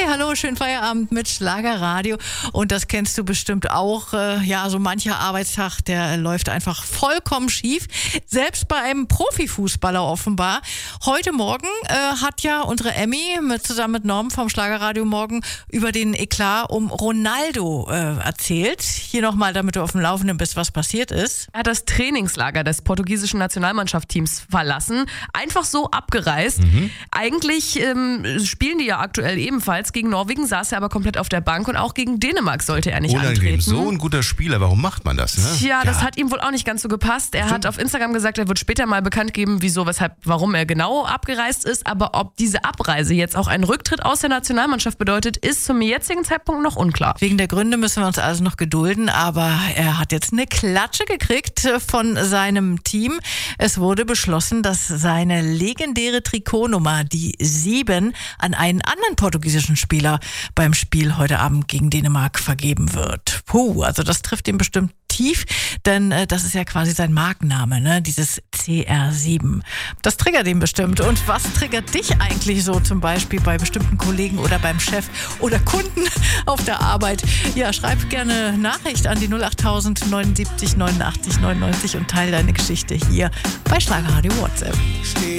Hallo, schönen Feierabend mit Schlagerradio. Und das kennst du bestimmt auch. So mancher Arbeitstag, der läuft einfach vollkommen schief. Selbst bei einem Profifußballer offenbar. Heute Morgen hat ja unsere Emmy zusammen mit Norm vom Schlagerradio Morgen über den Eklat um Ronaldo erzählt. Hier nochmal, damit du auf dem Laufenden bist, was passiert ist. Er hat das Trainingslager des portugiesischen Nationalmannschaftsteams verlassen. Einfach so abgereist. Eigentlich spielen die ja aktuell ebenfalls. Gegen Norwegen saß er aber komplett auf der Bank und auch gegen Dänemark sollte er nicht antreten. So ein guter Spieler, warum macht man das? Ne? Tja, das hat ihm wohl auch nicht ganz so gepasst. Er hat auf Instagram gesagt, er wird später mal bekannt geben, wieso, weshalb, warum er genau abgereist ist. Aber ob diese Abreise jetzt auch einen Rücktritt aus der Nationalmannschaft bedeutet, ist zum jetzigen Zeitpunkt noch unklar. Wegen der Gründe müssen wir uns also noch gedulden, aber er hat jetzt eine Klatsche gekriegt von seinem Team. Es wurde beschlossen, dass seine legendäre Trikotnummer, die 7, an einen anderen portugiesischen Spieler beim Spiel heute Abend gegen Dänemark vergeben wird. Also das trifft ihn bestimmt tief, denn das ist ja quasi sein Markenname, ne? Dieses CR7. Das triggert ihn bestimmt. Und was triggert dich eigentlich so zum Beispiel bei bestimmten Kollegen oder beim Chef oder Kunden auf der Arbeit? Ja, schreib gerne Nachricht an die 08000 79 89 99 und teile deine Geschichte hier bei Schlagerradio WhatsApp.